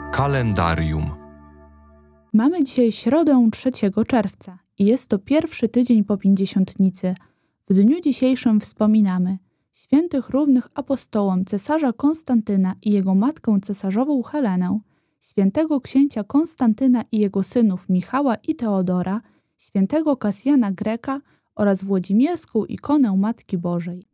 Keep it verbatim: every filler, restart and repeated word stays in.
Kalendarium. Mamy dzisiaj środę trzeciego czerwca i jest to pierwszy tydzień po Pięćdziesiątnicy. W dniu dzisiejszym wspominamy świętych równych apostołom cesarza Konstantyna i jego matkę cesarzową Helenę, świętego księcia Konstantyna i jego synów Michała i Teodora, świętego Kasjana Greka oraz włodzimierską ikonę Matki Bożej.